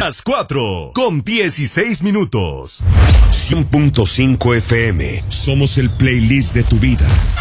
Las 4 con 16 minutos. 100.5 FM. Somos el playlist de tu vida.